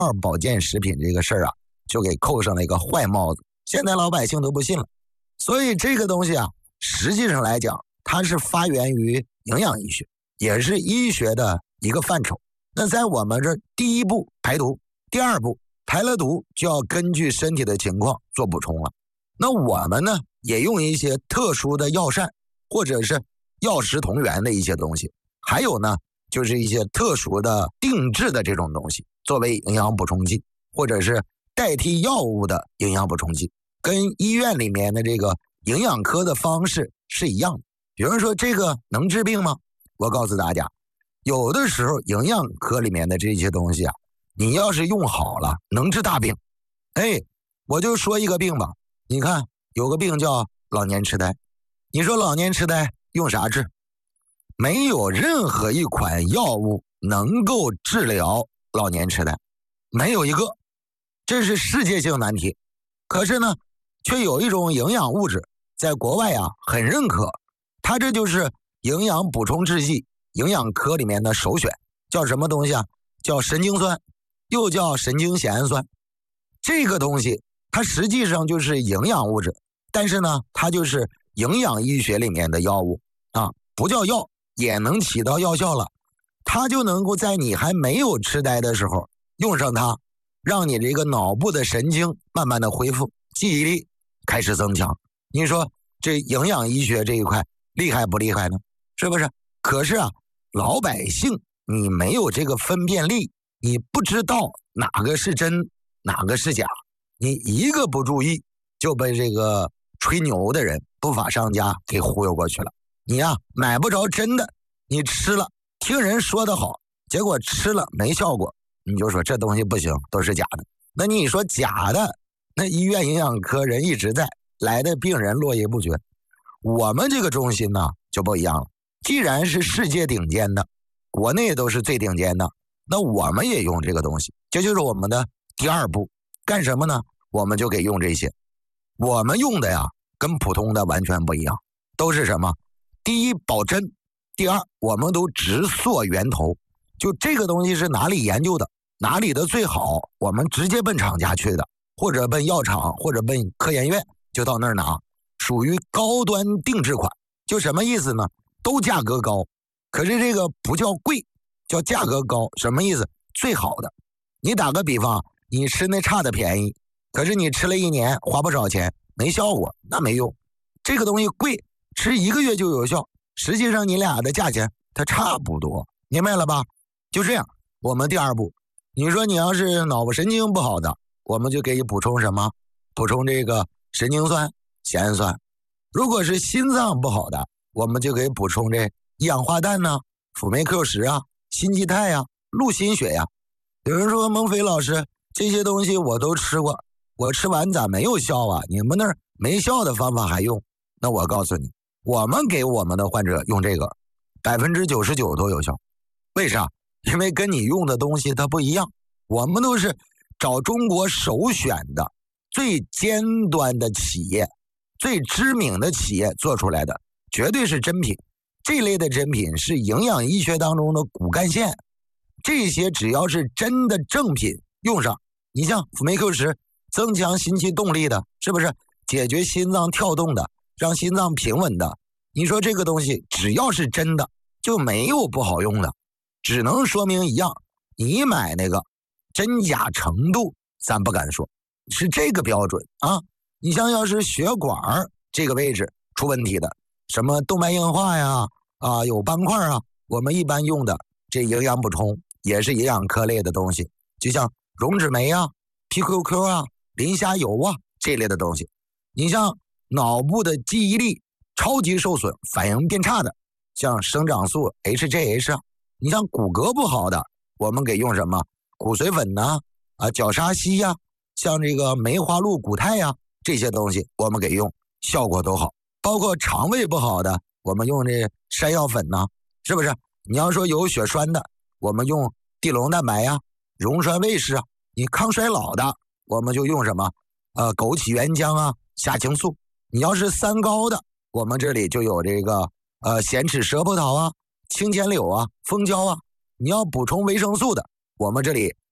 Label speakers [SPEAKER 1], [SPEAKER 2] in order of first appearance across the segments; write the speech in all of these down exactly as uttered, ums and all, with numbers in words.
[SPEAKER 1] 保健食品这个事儿啊，就给扣上了一个坏帽子，现在老百姓都不信了。所以这个东西啊，实际上来讲，它是发源于营养医学，也是医学的一个范畴。那在我们这第一步排毒，第二步排了毒就要根据身体的情况做补充了。那我们呢，也用一些特殊的药膳或者是药食同源的一些东西，还有呢就是一些特殊的定制的这种东西作为营养补充剂，或者是代替药物的营养补充剂，跟医院里面的这个营养科的方式是一样的。有人说这个能治病吗？我告诉大家，有的时候营养科里面的这些东西啊，你要是用好了能治大病。哎，我就说一个病吧，你看有个病叫老年痴呆，你说老年痴呆用啥治？没有任何一款药物能够治疗老年痴呆，没有一个，这是世界性难题。可是呢，却有一种营养物质在国外啊很认可，它这就是营养补充制剂营养科里面的首选，叫什么东西啊？叫神经酸，又叫神经酰氨酸。这个东西它实际上就是营养物质，但是呢，它就是营养医学里面的药物啊，不叫药也能起到药效了。它就能够在你还没有痴呆的时候用上它，让你这个脑部的神经慢慢的恢复，记忆力开始增强。你说这营养医学这一块厉害不厉害呢？是不是？可是啊，老百姓你没有这个分辨力，你不知道哪个是真哪个是假，你一个不注意就被这个吹牛的人不法商家给忽悠过去了。你呀、啊、买不着真的，你吃了听人说的好，结果吃了没效果，你就说这东西不行，都是假的。那你说假的，那医院营养科人一直在，来的病人络绎不绝。我们这个中心呢就不一样了，既然是世界顶尖的，国内都是最顶尖的，那我们也用这个东西，这就是我们的第二步。干什么呢？我们就给用这些。我们用的呀跟普通的完全不一样，都是什么？第一保真，第二我们都直溯源头，就这个东西是哪里研究的，哪里的最好，我们直接奔厂家去的，或者奔药厂，或者奔科研院，就到那儿拿，属于高端定制款。就什么意思呢？都价格高，可是这个不叫贵，叫价格高。什么意思？最好的。你打个比方，你吃那差的便宜，可是你吃了一年花不少钱，没效果，那没用。这个东西贵，吃一个月就有效，实际上你俩的价钱它差不多，明白了吧？就这样，我们第二步，你说你要是脑部神经不好的，我们就给你补充什么？补充这个神经酸、酰氨酸。如果是心脏不好的，我们就给补充这一氧化氮呢、辅酶 Q 十啊、心肌肽啊、鹿心血呀、啊。有人说孟非老师，这些东西我都吃过，我吃完咋没有效啊？你们那儿没效的方法还用？那我告诉你，我们给我们的患者用这个，百分之九十九都有效。为啥？因为跟你用的东西它不一样，我们都是找中国首选的最尖端的企业、最知名的企业做出来的，绝对是真品。这类的真品是营养医学当中的骨干线，这些只要是真的正品用上，你像辅酶 Q 十，增强心肌动力的，是不是？解决心脏跳动的，让心脏平稳的，你说这个东西只要是真的，就没有不好用的，只能说明一样，你买那个真假程度咱不敢说，是这个标准啊。你像要是血管这个位置出问题的，什么动脉硬化呀，啊有斑块啊，我们一般用的这营养补充也是营养科类的东西，就像溶脂酶啊、P Q Q 啊、磷虾油啊这类的东西。你像脑部的记忆力超级受损、反应变差的，像生长素 H G H 啊。你像骨骼不好的，我们给用什么？骨髓粉呐、啊、啊角鲨烯呀、啊，像这个梅花鹿骨肽呀、啊，这些东西我们给用，效果都好。包括肠胃不好的，我们用这山药粉呐、啊，是不是？你要说有血栓的，我们用地龙蛋白呀、啊、溶栓卫士啊。你抗衰老的，我们就用什么？呃，枸杞原浆啊、虾青素。你要是三高的，我们这里就有这个呃咸齿蛇葡萄啊、青钱柳啊、蜂胶啊。你要补充维生素的，我们这里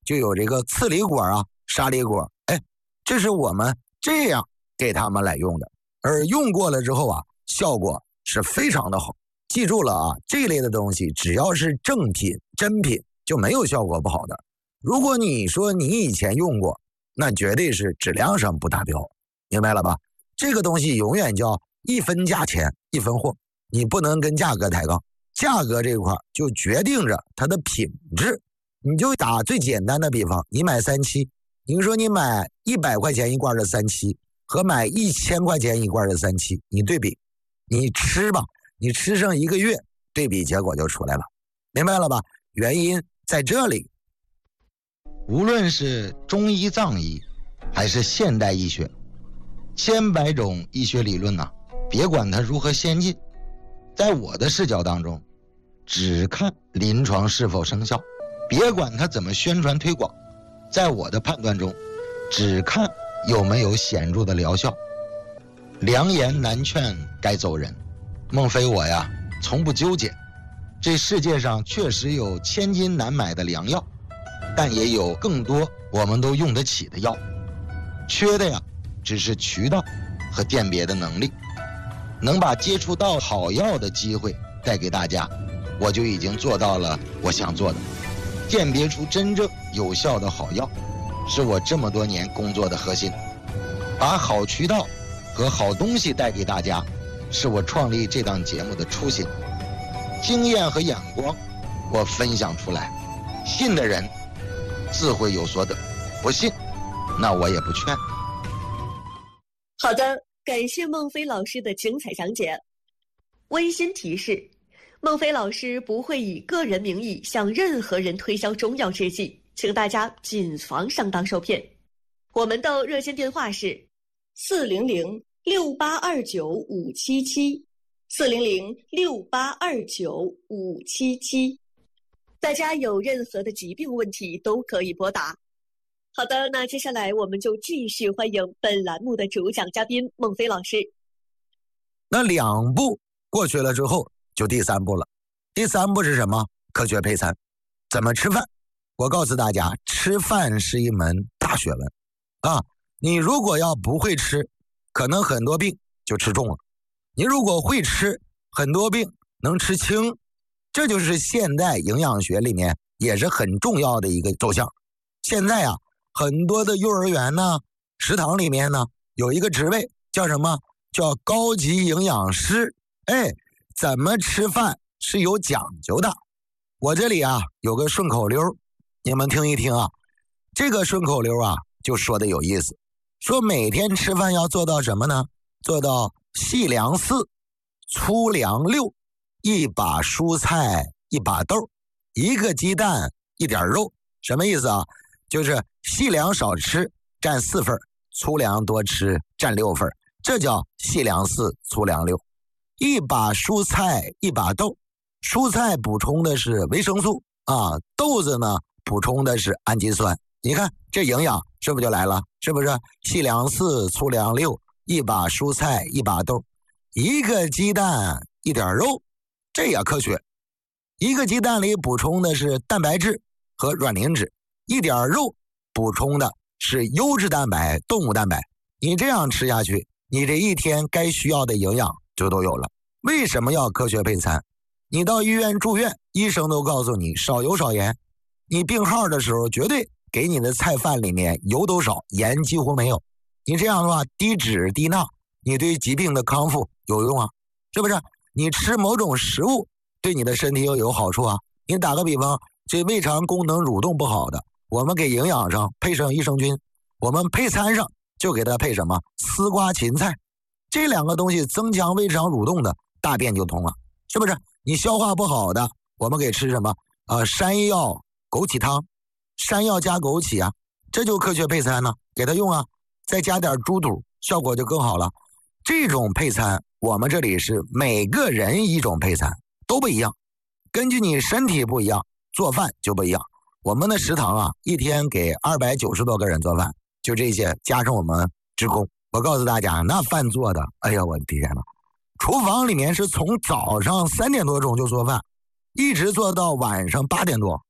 [SPEAKER 1] 就有这个刺梨果啊、沙梨果，哎，这是我们这样给他们来用的，而用过了之后啊，效果是非常的好。记住了啊，这类的东西只要是正品、真品，就没有效果不好的。如果你说你以前用过，那绝对是质量上不达标，明白了吧？这个东西永远叫一分价钱一分货，你不能跟价格抬杠，价格这块就决定着它的品质。你就打最简单的比方，你买三七，你说你买一百块钱一罐的三七和买一千块钱一罐的三七，你对比，你吃吧，你吃上一个月，对比结果就出来了，明白了吧？原因在这里。
[SPEAKER 2] 无论是中医藏医还是现代医学，千百种医学理论啊，别管它如何先进，在我的视角当中，只看临床是否生效，别管它怎么宣传推广，在我的判断中，只看有没有显著的疗效。良言难劝该走人，孟非我呀从不纠结，这世界上确实有千金难买的良药，但也有更多我们都用得起的药，缺的呀只是渠道和鉴别的能力。能把接触到好药的机会带给大家，我就已经做到了我想做的。鉴别出真正有效的好药，是我这么多年工作的核心。把好渠道和好东西带给大家，是我创立这档节目的初心。经验和眼光我分享出来，信的人自会有所得，不信那我也不劝。
[SPEAKER 3] 好的，感谢孟非老师的精彩讲解。温馨提示，孟非老师不会以个人名义向任何人推销中药制剂，请大家谨防上当受骗。我们的热线电话是四零零六八二九五七七，四零零六八二九五七七。大家有任何的疾病问题都可以拨打。好的，那接下来我们就继续欢迎本栏目的主讲嘉宾孟非老师。
[SPEAKER 1] 那两步过去了之后，就第三步了。第三步是什么？科学配餐。怎么吃饭？我告诉大家，吃饭是一门大学问啊！你如果要不会吃，可能很多病就吃重了；你如果会吃，很多病能吃轻。这就是现代营养学里面也是很重要的一个走向。现在啊，很多的幼儿园呢、食堂里面呢，有一个职位叫什么？叫高级营养师。哎，怎么吃饭是有讲究的。我这里啊有个顺口溜，你们听一听啊。这个顺口溜啊就说的有意思，说每天吃饭要做到什么呢？做到细粮四，粗粮六，一把蔬菜一把豆，一个鸡蛋一点肉。什么意思啊？就是细粮少吃占四份，粗粮多吃占六份，这叫细粮四，粗粮六。一把蔬菜一把豆，蔬菜补充的是维生素啊，豆子呢补充的是氨基酸。你看这营养是不是就来了？是不是细粮四，粗粮六，一把蔬菜一把豆，一个鸡蛋一点肉，这也科学。一个鸡蛋里补充的是蛋白质和卵磷脂，一点肉补充的是优质蛋白、动物蛋白。你这样吃下去，你这一天该需要的营养就都有了。为什么要科学配餐？你到医院住院，医生都告诉你少油少盐。你病号的时候，绝对给你的菜饭里面油都少，盐几乎没有。你这样的话，低脂低钠，你对疾病的康复有用啊，是不是？你吃某种食物对你的身体又有好处啊。你打个比方，这胃肠功能蠕动不好的，我们给营养上配上益生菌，我们配餐上就给它配什么？丝瓜芹菜，这两个东西增强胃肠蠕动的，大便就通了，是不是？你消化不好的，我们给吃什么？呃，山药枸杞汤，山药加枸杞啊，这就科学配餐呢，给它用啊，再加点猪肚，效果就更好了。这种配餐，我们这里是每个人一种配餐，都不一样，根据你身体不一样，做饭就不一样。我们的食堂啊，一天给二百九十多个人做饭，就这些加上我们职工，我告诉大家，那饭做的，哎呀，我的天哪！厨房里面是从早上三点多钟就做饭，一直做到晚上八点多。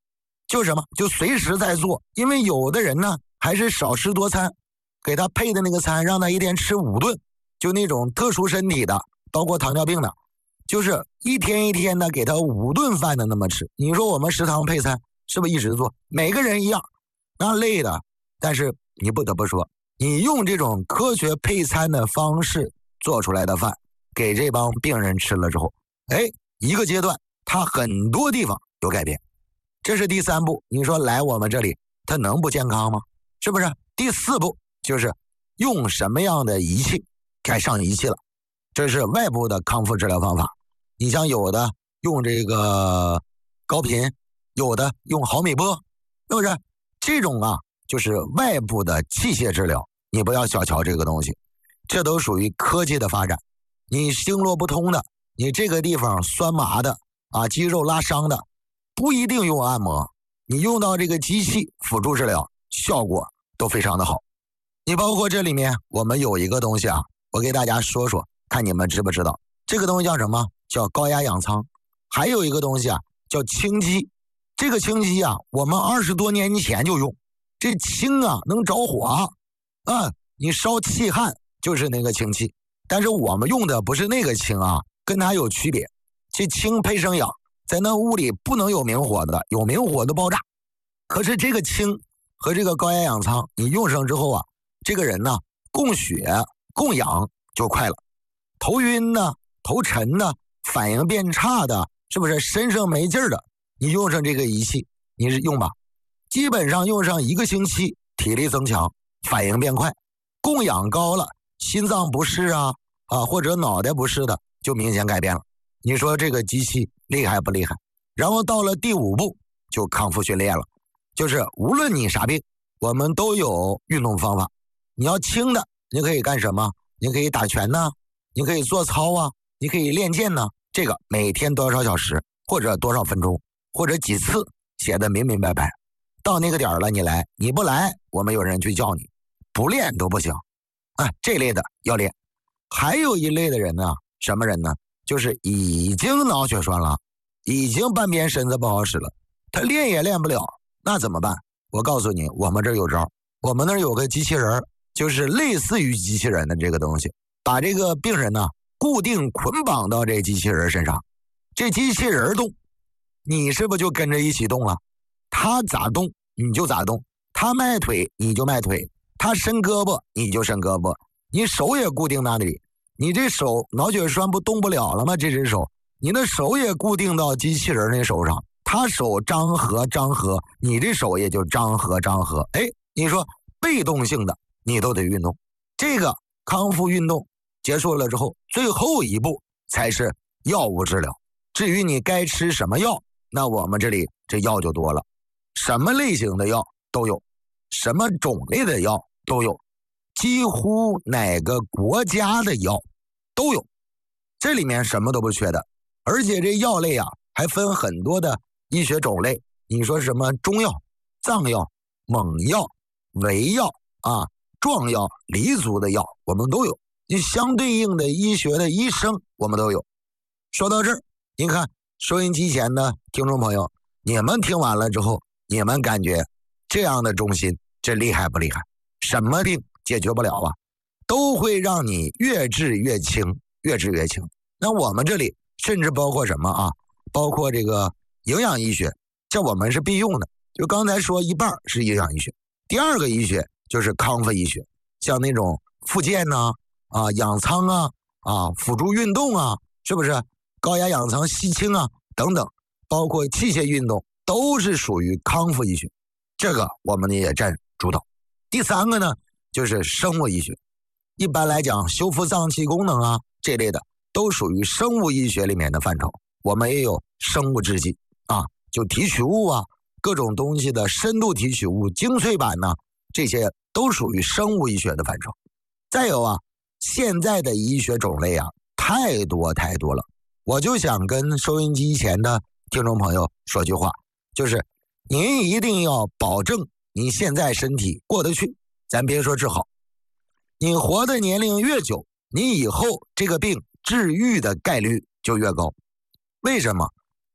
[SPEAKER 1] 就什么就随时在做，因为有的人呢还是少食多餐，给他配的那个餐让他一天吃五顿，就那种特殊身体的，包括糖尿病的，就是一天一天的给他五顿饭的那么吃。你说我们食堂配餐是不是一直做？每个人一样，那累的。但是你不得不说，你用这种科学配餐的方式做出来的饭，给这帮病人吃了之后，哎，一个阶段他很多地方有改变。这是第三步，你说来我们这里他能不健康吗？是不是？第四步就是用什么样的仪器，该上仪器了。这是外部的康复治疗方法。你像有的用这个高频，有的用毫米波，是不是？这种啊就是外部的器械治疗，你不要小瞧这个东西，这都属于科技的发展。你经络不通的，你这个地方酸麻的啊，肌肉拉伤的，不一定用按摩，你用到这个机器辅助治疗，效果都非常的好。你包括这里面我们有一个东西啊，我给大家说说，看你们知不知道。这个东西叫什么？叫高压氧舱。还有一个东西啊，叫氢机。这个氢机啊，我们二十多年前就用。这氢啊能着火啊，你烧气焊就是那个氢气，但是我们用的不是那个氢啊，跟它有区别。这氢配生氧，在那屋里不能有明火的，有明火的爆炸。可是这个氢和这个高压氧舱，你用上之后啊，这个人呢供血供氧就快了。头晕呢，头沉呢，反应变差的，是不是身上没劲儿的？你用上这个仪器，你是用吧？基本上用上一个星期，体力增强，反应变快，供氧高了，心脏不适啊啊或者脑袋不适的就明显改变了。你说这个机器厉害不厉害？然后到了第五步就康复训练了，就是无论你啥病，我们都有运动方法。你要轻的，你可以干什么？你可以打拳呢，你可以做操啊，你可以练剑呢。这个每天多少小时，或者多少分钟，或者几次，写的明明白白。到那个点了你来，你不来我们有人去叫你，不练都不行啊。这类的要练。还有一类的人呢，什么人呢？就是已经脑血栓了，已经半边身子不好使了，他练也练不了，那怎么办？我告诉你，我们这儿有招。我们那儿有个机器人，就是类似于机器人的这个东西，把这个病人呢固定捆绑到这机器人身上，这机器人动，你是不是就跟着一起动了？他咋动你就咋动，他迈腿你就迈腿，他伸胳膊你就伸胳膊，你手也固定那里，你这手脑血栓不动不了了吗？这只手，你的手也固定到机器人那手上，他手张合张合，你这手也就张合张合。哎，你说被动性的你都得运动。这个康复运动结束了之后，最后一步才是药物治疗。至于你该吃什么药，那我们这里这药就多了，什么类型的药都有，什么种类的药都有，几乎哪个国家的药都有，这里面什么都不缺的。而且这药类啊还分很多的医学种类，你说什么中药、藏药、蒙药、维药啊、壮药、黎族的药我们都有，你相对应的医学的医生我们都有。说到这儿，您看收音机前的听众朋友，你们听完了之后，你们感觉这样的中心这厉害不厉害？什么病解决不了啊？都会让你越治越轻，越治越轻。那我们这里甚至包括什么啊？包括这个营养医学，这我们是必用的。就刚才说一半是营养医学，第二个医学就是康复医学，像那种复健呐、啊、啊氧舱啊、啊辅助运动啊，是不是？高压氧舱吸氢啊等等，包括器械运动，都是属于康复医学，这个我们也占主导。第三个呢，就是生物医学。一般来讲，修复脏器功能啊这类的，都属于生物医学里面的范畴。我们也有生物制剂啊，就提取物啊，各种东西的深度提取物、精粹版呢，这些都属于生物医学的范畴。再有啊，现在的医学种类啊，太多太多了。我就想跟收音机前的听众朋友说句话，就是您一定要保证你现在身体过得去，咱别说治好，你活的年龄越久，你以后这个病治愈的概率就越高。为什么？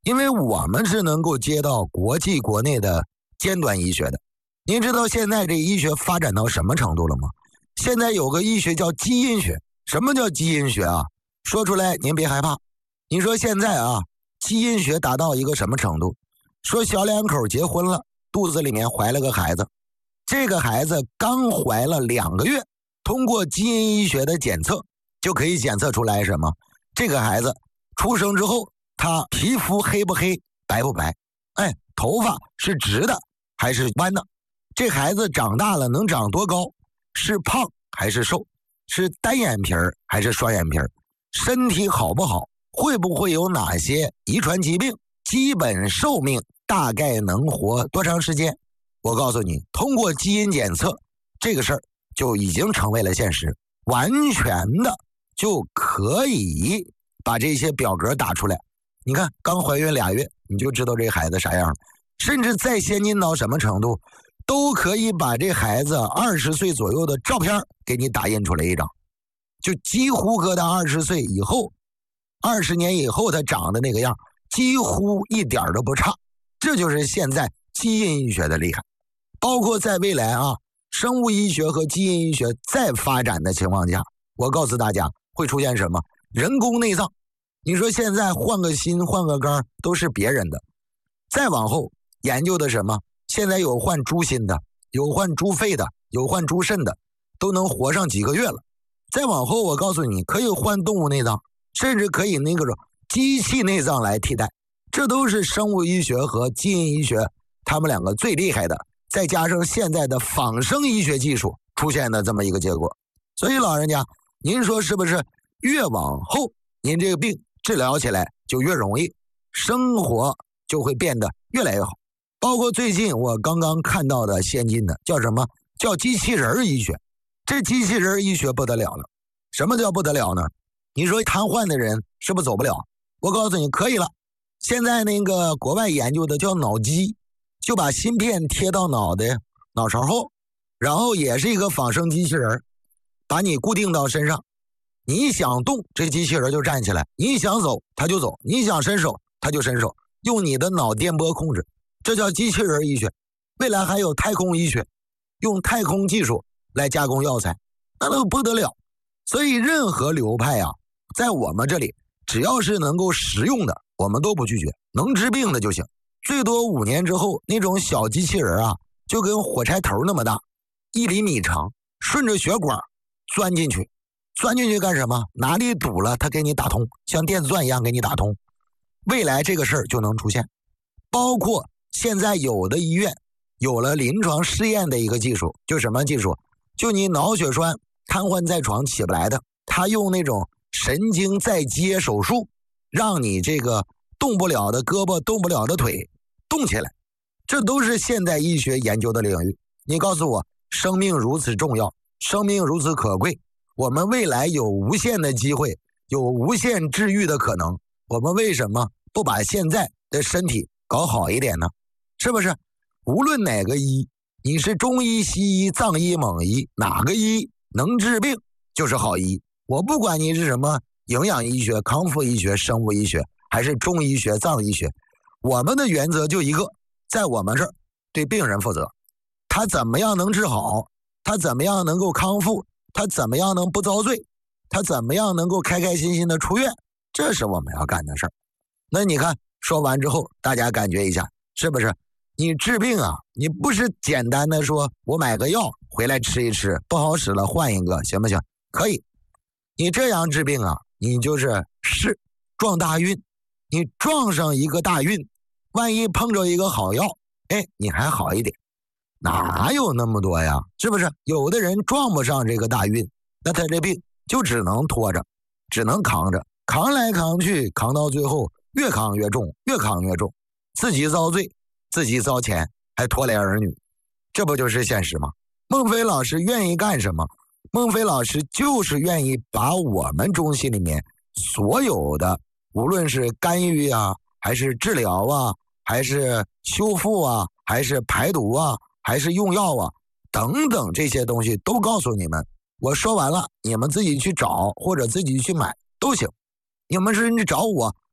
[SPEAKER 1] 因为我们是能够接到国际国内的尖端医学的。您知道现在这医学发展到什么程度了吗？现在有个医学叫基因学。什么叫基因学啊？说出来您别害怕。你说现在啊，基因学达到一个什么程度？说小两口结婚了，肚子里面怀了个孩子，这个孩子刚怀了两个月，通过基因医学的检测就可以检测出来什么？这个孩子出生之后，他皮肤黑不黑，白不白？哎，头发是直的还是弯的？这孩子长大了能长多高？是胖还是瘦？是单眼皮儿还是双眼皮儿？身体好不好？会不会有哪些遗传疾病？基本寿命大概能活多长时间？我告诉你，通过基因检测，这个事儿就已经成为了现实，完全的就可以把这些表格打出来。你看，刚怀孕俩月，你就知道这孩子啥样了。甚至再先进到什么程度，都可以把这孩子二十岁左右的照片给你打印出来一张，就几乎搁他二十岁以后，二十年以后他长的那个样，几乎一点都不差。这就是现在基因医学的厉害。包括在未来啊，生物医学和基因医学再发展的情况下，我告诉大家会出现什么？人工内脏。你说现在换个心换个肝都是别人的，再往后研究的什么？现在有换猪心的，有换猪肺的，有换猪肾的，都能活上几个月了。再往后我告诉你，可以换动物内脏，甚至可以那个机器内脏来替代。这都是生物医学和基因医学他们两个最厉害的，再加上现在的仿生医学技术出现的这么一个结果。所以老人家，您说是不是越往后您这个病治疗起来就越容易，生活就会变得越来越好？包括最近我刚刚看到的先进的叫什么？叫机器人医学。这机器人医学不得了了。什么叫不得了呢？你说瘫痪的人是不是走不了？我告诉你可以了。现在那个国外研究的叫脑机，就把芯片贴到脑袋脑勺后，然后也是一个仿生机器人，把你固定到身上。你一想动，这机器人就站起来；你一想走，它就走；你想伸手，它就伸手，用你的脑电波控制。这叫机器人医学。未来还有太空医学，用太空技术来加工药材，那都不得了。所以任何流派啊，在我们这里只要是能够实用的，我们都不拒绝，能治病的就行。最多五年之后，那种小机器人啊，就跟火柴头那么大，一厘米长，顺着血管钻进去。钻进去干什么？哪里堵了，它给你打通，像电子钻一样给你打通。未来这个事儿就能出现。包括现在有的医院有了临床试验的一个技术，就什么技术？就你脑血栓瘫痪在床起不来的，他用那种神经再接手术，让你这个动不了的胳膊动不了的腿动起来。这都是现代医学研究的领域。你告诉我，生命如此重要，生命如此可贵，我们未来有无限的机会，有无限治愈的可能，我们为什么不把现在的身体搞好一点呢？是不是？无论哪个医，你是中医、西医、藏医、蒙医，哪个医能治病就是好医。我不管你是什么营养医学、康复医学、生物医学，还是中医学、藏医学，我们的原则就一个，在我们这儿对病人负责。他怎么样能治好？他怎么样能够康复？他怎么样能不遭罪？他怎么样能够开开心心的出院？这是我们要干的事儿。那你看，说完之后，大家感觉一下，是不是？你治病啊，你不是简单的说我买个药回来吃一吃，不好使了换一个，行不行？可以。你这样治病啊，你就是是撞大运。你撞上一个大运，万一碰着一个好药，哎，你还好一点。哪有那么多呀？是不是？有的人撞不上这个大运，那他这病就只能拖着，只能扛着，扛来扛去，扛到最后越扛越重，越扛越重，自己遭罪，自己遭钱，还拖累儿女，这不就是现实吗？孟非老师愿意干什么？孟非老师就是愿意把我们中心里面所有的，无论是干预啊，还是治疗啊，还是修复啊，还是排毒啊，还是用药啊，等等这些东西都告诉你们。我说完了，你们自己去找或者自己去买都行。你们甚至找我，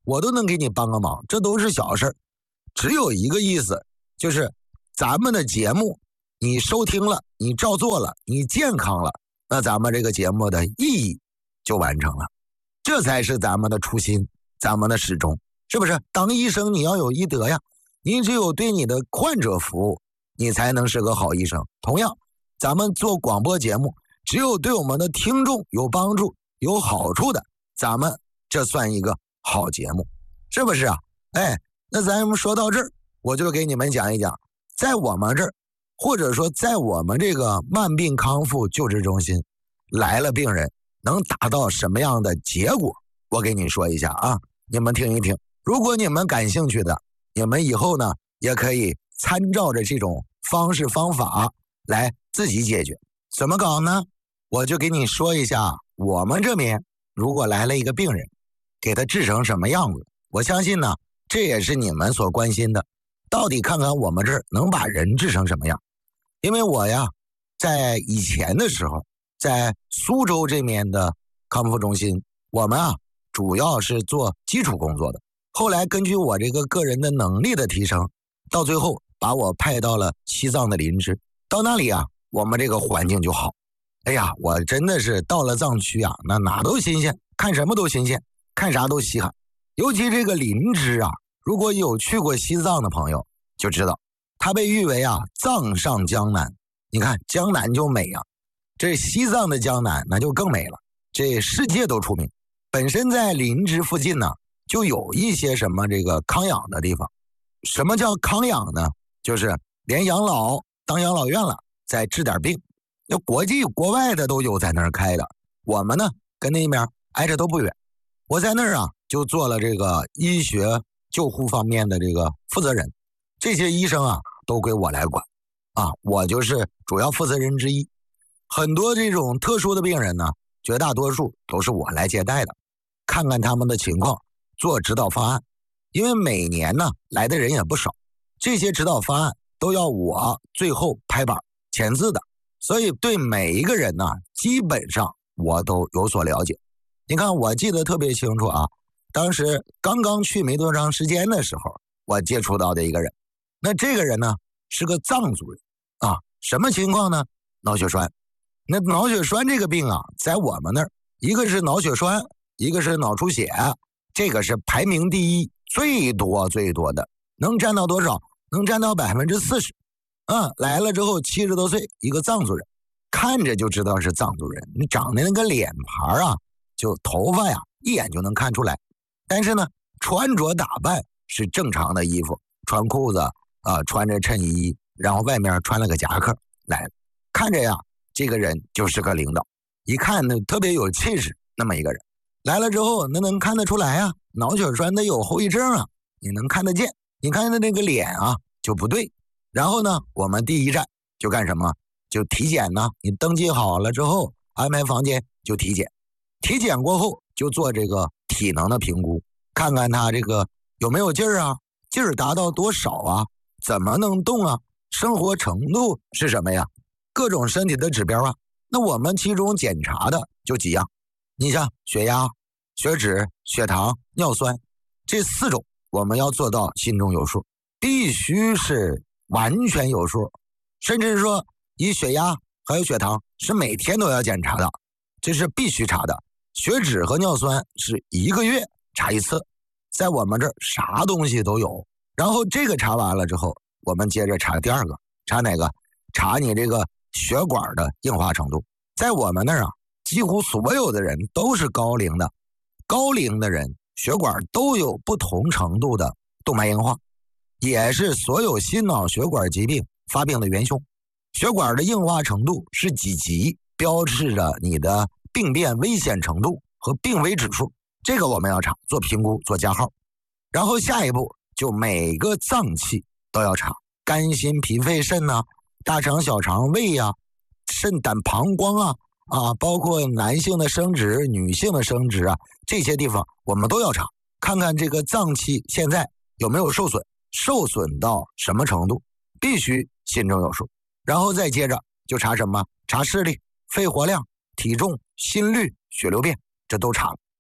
[SPEAKER 1] 我都能给你帮个忙，这都是小事。只有一个意思，就是咱们的节目你收听了，你照做了，你健康了，那咱们这个节目的意义就完成了，这才是咱们的初心，咱们的始终，是不是？当医生你要有医德呀，你只有对你的患者服务，你才能是个好医生。同样，咱们做广播节目，只有对我们的听众有帮助、有好处的，咱们这算一个好节目，是不是啊？哎，那咱们说到这儿，我就给你们讲一讲，在我们这儿，或者说在我们这个慢病康复救治中心来了病人，能达到什么样的结果，我给你说一下啊，你们听一听。如果你们感兴趣的，你们以后呢也可以参照着这种方式方法来自己解决。怎么搞呢？我就给你说一下，我们这边如果来了一个病人，给他治成什么样子，我相信呢这也是你们所关心的，到底看看我们这儿能把人治成什么样。因为我呀在以前的时候，在苏州这边的康复中心，我们啊主要是做基础工作的，后来根据我这个个人的能力的提升，到最后把我派到了西藏的林芝，到那里啊我们这个环境就好。哎呀，我真的是到了藏区啊，那哪都新鲜，看什么都新鲜，看啥都稀罕。尤其这个林芝啊，如果有去过西藏的朋友就知道，它被誉为啊藏上江南。你看江南就美啊，这西藏的江南那就更美了，这世界都出名。本身在林芝附近呢就有一些什么这个康养的地方。什么叫康养呢？就是连养老当养老院了，再治点病，那国际国外的都有在那儿开的。我们呢跟那边挨着都不远，我在那儿啊就做了这个医学救护方面的这个负责人，这些医生啊都归我来管啊，我就是主要负责人之一。很多这种特殊的病人呢，绝大多数都是我来接待的，看看他们的情况，做指导方案。因为每年呢来的人也不少，这些指导方案都要我最后拍板签字的，所以对每一个人呢基本上我都有所了解。你看我记得特别清楚啊，当时刚刚去没多长时间的时候，我接触到的一个人，那这个人呢是个藏族人啊，什么情况呢？脑血栓。那脑血栓这个病啊，在我们那儿，一个是脑血栓，一个是脑出血，这个是排名第一，最多最多的，能占到多少？能占到百分之四十。嗯，来了之后七十多岁，一个藏族人，看着就知道是藏族人，你长的那个脸盘啊，就头发呀，一眼就能看出来。但是呢，穿着打扮是正常的衣服，穿裤子啊、呃，穿着衬衣，然后外面穿了个夹克来了，看着呀，这个人就是个领导，一看呢特别有气势，那么一个人来了之后，那能看得出来啊，脑血栓得有后遗症啊，你能看得见。你看他那个脸啊就不对。然后呢，我们第一站就干什么？就体检呢。你登记好了之后，安排房间就体检。体检过后就做这个体能的评估，看看他这个有没有劲儿啊，劲儿达到多少啊，怎么能动啊，生活程度是什么呀，各种身体的指标啊。那我们其中检查的就几样，你像血压、血脂、血糖、尿酸这四种，我们要做到心中有数，必须是完全有数，甚至说以血压还有血糖是每天都要检查的，这是必须查的。血脂和尿酸是一个月查一次，在我们这儿啥东西都有。然后这个查完了之后，我们接着查第二个，查哪个？查你这个血管的硬化程度。在我们那儿啊，几乎所有的人都是高龄的，高龄的人血管都有不同程度的动脉硬化，也是所有心脑血管疾病发病的元凶。血管的硬化程度是几级，标志着你的病变危险程度和病危指数，这个我们要查，做评估，做加号。然后下一步就每个脏器都要查，肝心脾肺肾啊，大肠小肠胃啊，肾胆膀胱啊啊，包括男性的生殖、女性的生殖啊，这些地方我们都要查，看看这个脏器现在有没有受损，受损到什么程度，必须心中有数。然后再接着就查什么？查视力、肺活量、体重、心率、血流变，这都查了。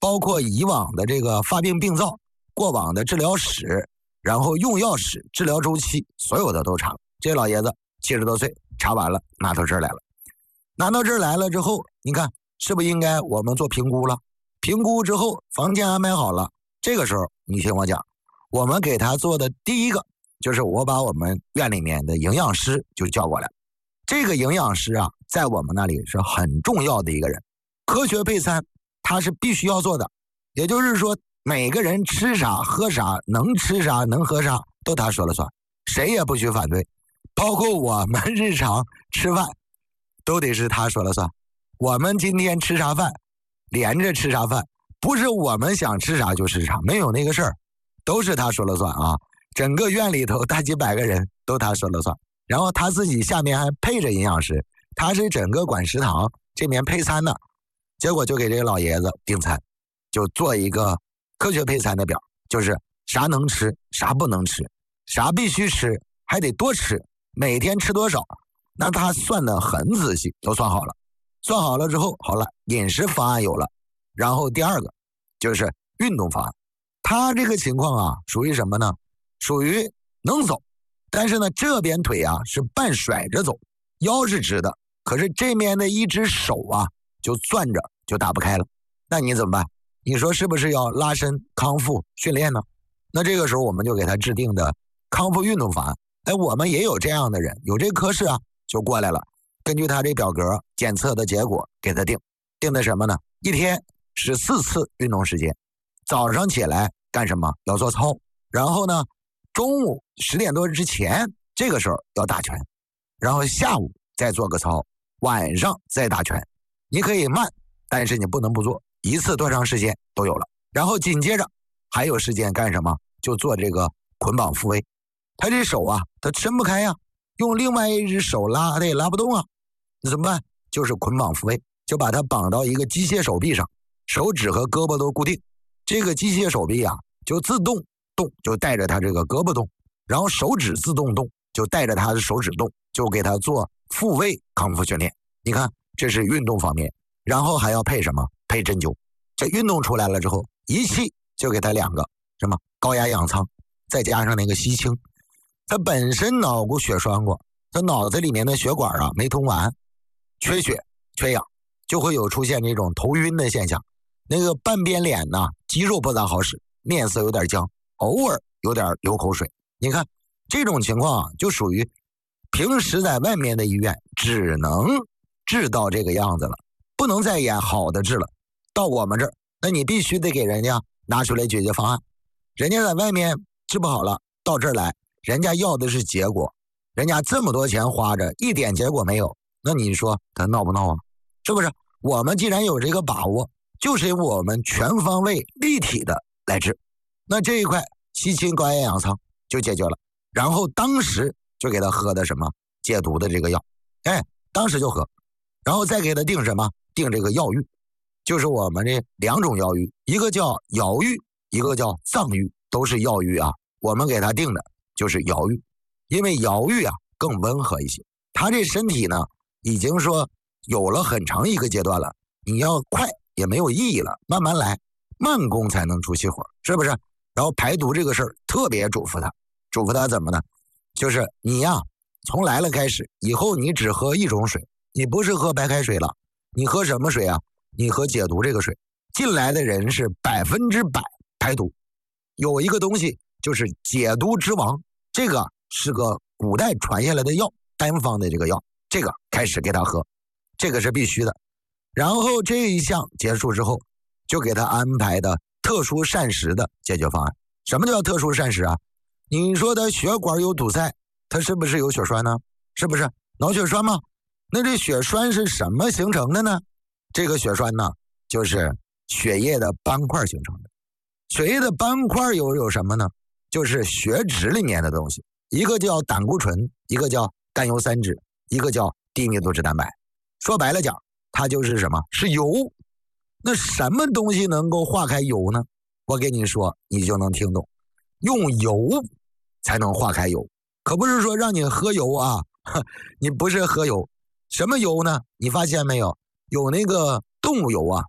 [SPEAKER 1] 包括以往的这个发病病灶、过往的治疗史，然后用药史、治疗周期，所有的都查了。这老爷子七十多岁，查完了拿到这儿来了。拿到这儿来了之后，你看是不是应该我们做评估了？评估之后，房间安排好了，这个时候你听我讲，我们给他做的第一个就是我把我们院里面的营养师就叫过来。这个营养师啊，在我们那里是很重要的一个人。科学配餐他是必须要做的，也就是说每个人吃啥喝啥，能吃啥能喝啥都他说了算，谁也不许反对，包括我们日常吃饭都得是他说了算。我们今天吃啥饭连着吃啥饭，不是我们想吃啥就吃啥，没有那个事儿，都是他说了算啊。整个院里头大几百个人都他说了算，然后他自己下面还配着营养师，他是整个管食堂这边配餐的。结果就给这个老爷子订餐，就做一个科学配餐的表，就是啥能吃啥不能吃，啥必须吃还得多吃，每天吃多少，那他算得很仔细，都算好了。算好了之后，好了，饮食方案有了，然后第二个就是运动方案。他这个情况啊，属于什么呢？属于能走，但是呢这边腿啊是半甩着走，腰是直的，可是这面的一只手啊就攥着就打不开了。那你怎么办？你说是不是要拉伸康复训练呢？那这个时候我们就给他制定的康复运动方案。哎，我们也有这样的人，有这科室啊就过来了，根据他这表格检测的结果给他定定的什么呢？一天是四次运动时间，早上起来干什么？要做操，然后呢中午十点多之前这个时候要打拳，然后下午再做个操，晚上再打拳。你可以慢，但是你不能不做，一次多长时间都有了。然后紧接着还有时间干什么？就做这个捆绑复位。他这手啊他伸不开呀、啊，用另外一只手拉他也拉不动啊，那怎么办？就是捆绑复位，就把它绑到一个机械手臂上，手指和胳膊都固定，这个机械手臂啊就自动动，就带着他这个胳膊动，然后手指自动动，就带着他的手指动，就给他做复位康复训练。你看这是运动方面，然后还要配什么？配针灸。这运动出来了之后，仪器就给他两个，什么高压氧舱，再加上那个吸氢。他本身脑骨血栓过，他脑子里面的血管啊没通完，缺血缺氧，就会有出现这种头晕的现象。那个半边脸呢肌肉不大好使，面色有点僵，偶尔有点流口水。你看这种情况啊，就属于平时在外面的医院只能治到这个样子了，不能再演好的治了。到我们这儿，那你必须得给人家拿出来解决方案。人家在外面治不好了，到这儿来，人家要的是结果，人家这么多钱花着，一点结果没有，那你说他闹不闹啊？是不是？我们既然有这个把握，就是我们全方位立体的来治，那这一块吸氢高压氧舱就解决了。然后当时就给他喝的什么解毒的这个药，哎，当时就喝，然后再给他定什么？定这个药浴，就是我们这两种药浴，一个叫瑶浴，一个叫藏浴，都是药浴啊。我们给他定的就是瑶浴，因为瑶浴啊更温和一些。他这身体呢，已经说有了很长一个阶段了，你要快也没有意义了，慢慢来，慢工才能出细活，是不是？然后排毒这个事儿特别嘱咐他，嘱咐他怎么呢？就是你呀，从来了开始，以后你只喝一种水，你不是喝白开水了，你喝什么水啊？你喝解毒这个水。进来的人是百分之百排毒。有一个东西就是解毒之王，这个是个古代传下来的药，单方的这个药，这个开始给他喝，这个是必须的。然后这一项结束之后，就给他安排的特殊膳食的解决方案。什么叫特殊膳食啊？你说他血管有堵塞，他是不是有血栓呢？是不是脑血栓吗？那这血栓是什么形成的呢？这个血栓呢，就是血液的斑块形成的。血液的斑块有有什么呢？就是血脂里面的东西，一个叫胆固醇，一个叫甘油三酯，一个叫低密度脂蛋白。说白了讲，它就是什么？是油。那什么东西能够化开油呢？我给你说，你就能听懂。用油才能化开油，可不是说让你喝油啊，你不是喝油。什么油呢？你发现没有？有那个动物油啊，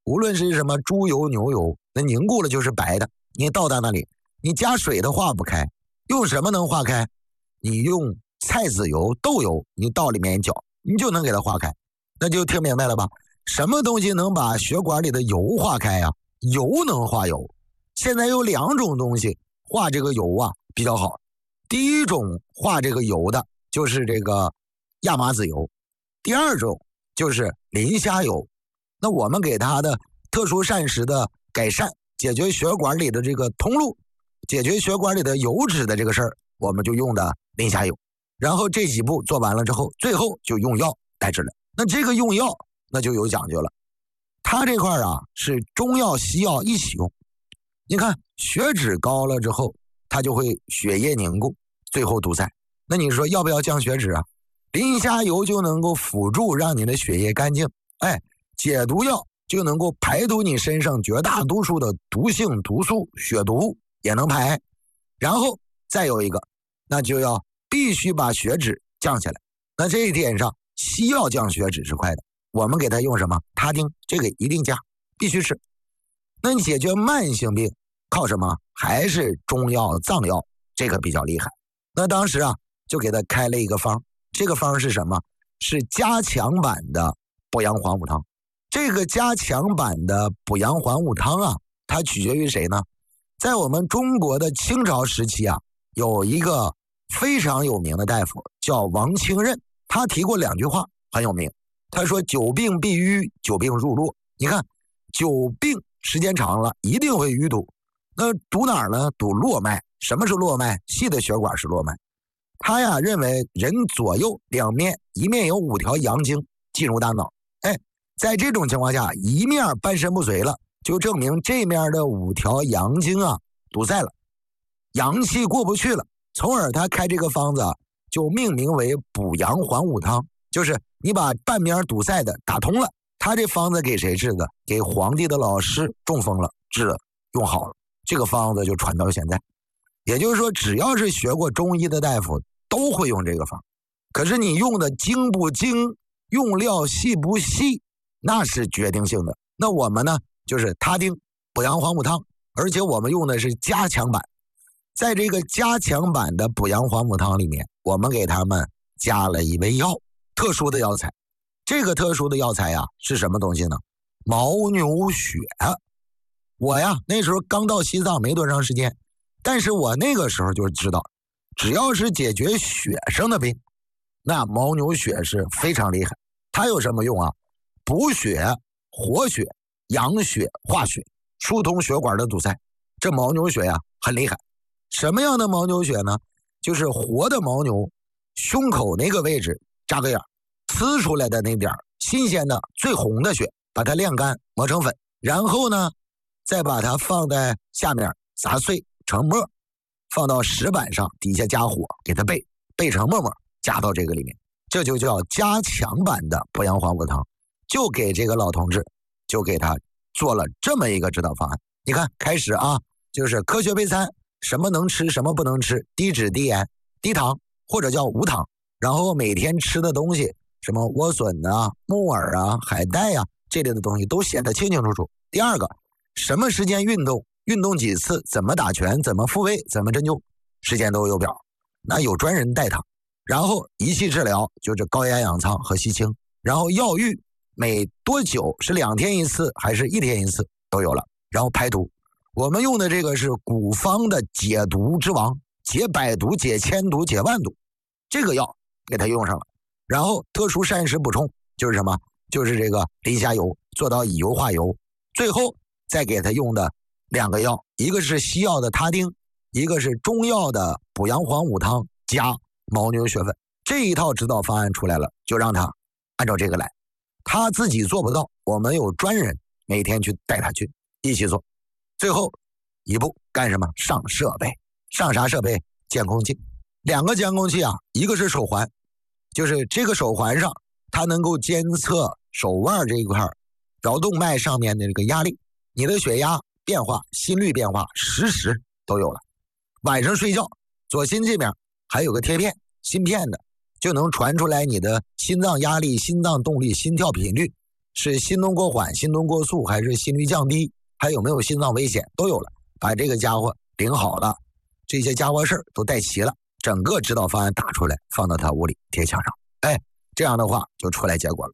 [SPEAKER 1] 无论是什么猪油、牛油，那凝固了就是白的。你倒到那里，你加水它化不开，用什么能化开？你用菜籽油、豆油，你倒里面一搅，你就能给它化开。那就听明白了吧？什么东西能把血管里的油化开呀、啊？油能化油。现在有两种东西化这个油啊比较好。第一种化这个油的就是这个亚麻籽油，第二种就是磷虾油。那我们给它的特殊膳食的改善，解决血管里的这个通路，解决血管里的油脂的这个事儿，我们就用的磷虾油。然后这几步做完了之后，最后就用药来治疗。那这个用药那就有讲究了，它这块啊是中药西药一起用。你看血脂高了之后，它就会血液凝固，最后堵塞。那你说要不要降血脂啊？磷虾油就能够辅助让你的血液干净，哎，解毒药就能够排毒你身上绝大多数的毒性毒素，血毒也能排。然后再有一个，那就要必须把血脂降下来。那这一点上，西药降血脂是快的，我们给它用什么？他汀，这个一定加，必须吃。那你解决慢性病靠什么？还是中药藏药，这个比较厉害。那当时啊，就给他开了一个方，这个方是什么？是加强版的补阳还五汤。这个加强版的补阳还五汤啊，它取决于谁呢？在我们中国的清朝时期啊，有一个非常有名的大夫叫王清任，他提过两句话很有名。他说久病必瘀，久病入络。你看久病时间长了一定会淤堵，那堵哪儿呢？堵络脉。什么是络脉？细的血管是络脉。他呀认为人左右两面一面有五条阳经进入大脑，哎，在这种情况下一面半身不遂了，就证明这面的五条阳经啊堵塞了，阳气过不去了，从而他开这个方子啊就命名为补阳还五汤，就是你把半面堵塞的打通了。他这方子给谁治的？给皇帝的老师中风了，治了，用好了，这个方子就传到现在。也就是说，只要是学过中医的大夫都会用这个方。可是你用的精不精，用料细不细，那是决定性的。那我们呢，就是他汀补阳还五汤，而且我们用的是加强版。在这个加强版的补阳还五汤里面，我们给他们加了一味药，特殊的药材。这个特殊的药材呀，是什么东西呢？牦牛血。我呀那时候刚到西藏没多长时间，但是我那个时候就知道，只要是解决血生的病，那牦牛血是非常厉害。它有什么用啊？补血、活血、养血、化血，疏通血管的堵塞。这牦牛血呀很厉害。什么样的牦牛血呢？就是活的牦牛胸口那个位置扎个眼，呲出来的那点新鲜的最红的血，把它晾干磨成粉，然后呢再把它放在下面砸碎成沫，放到石板上，底下加火给它焙，焙成沫沫，加到这个里面，这就叫加强版的补阳还五汤。就给这个老同志就给他做了这么一个指导方案。你看开始啊，就是科学备餐，什么能吃什么不能吃，低脂低盐低糖或者叫无糖，然后每天吃的东西什么莴笋啊、木耳啊、海带啊这类的东西都写得清清楚楚。第二个，什么时间运动，运动几次，怎么打拳，怎么复位，怎么针灸，时间都有表，那有专人带他。然后仪器治疗就是高压氧舱和吸氢，然后药浴每多久，是两天一次还是一天一次都有了。然后排毒，我们用的这个是古方的解毒之王，解百毒、解千毒、解万毒，这个药给他用上了。然后特殊膳食补充就是什么？就是这个磷虾油做到以油化油，最后再给他用的两个药，一个是西药的他汀，一个是中药的补阳还五汤加牦牛血粉。这一套指导方案出来了，就让他按照这个来。他自己做不到，我们有专人每天去带他去一起做。最后一步干什么？上设备。上啥设备？监控器。两个监控器啊，一个是手环，就是这个手环上它能够监测手腕这一块桡动脉上面的这个压力，你的血压变化、心率变化实时都有了。晚上睡觉左心这边还有个贴片，芯片的，就能传出来你的心脏压力、心脏动力、心跳频率， 是心动过缓、心动过速，还是心率降低，还有没有心脏危险，都有了。把这个家伙领好了，这些家伙事儿都带齐了，整个指导方案打出来，放到他屋里贴墙上，哎，这样的话就出来结果了。